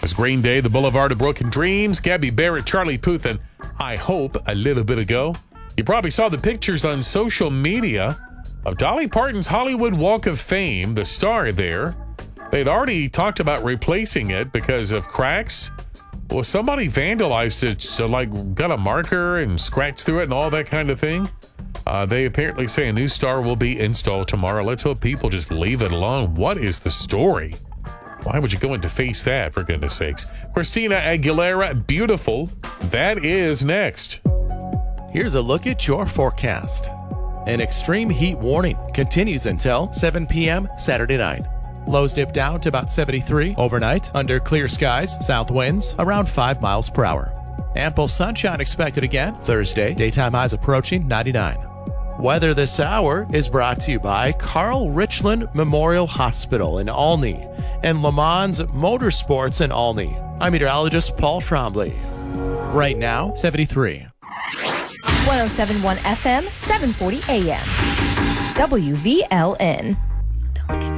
It's Green Day, The Boulevard of Broken Dreams, Gabby Barrett, Charlie Puth, and I Hope a little bit ago. You probably saw the pictures on social media of Dolly Parton's Hollywood Walk of Fame, the star there. They'd already talked about replacing it because of cracks. Well, somebody vandalized it, so got a marker and scratched through it and all that kind of thing. They apparently say a new star will be installed tomorrow. Let's hope people just leave it alone. What is the story? Why would you go in to face that, for goodness sakes? Christina Aguilera, Beautiful. That is next. Here's a look at your forecast. An extreme heat warning continues until 7 p.m. Saturday night. Lows dip down to about 73 overnight under clear skies, south winds around 5 miles per hour. Ample sunshine expected again Thursday, daytime highs approaching 99. Weather this hour is brought to you by Carl Richland Memorial Hospital in Olney and Le Mans Motorsports in Olney. I'm meteorologist Paul Trombley. Right now, 73. 107.1 FM, 740 AM. WVLN.